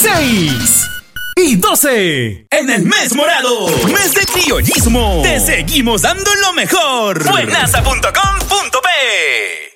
6 y 12. En el mes morado, mes de criollismo, te seguimos dando lo mejor. Buenaza.com.p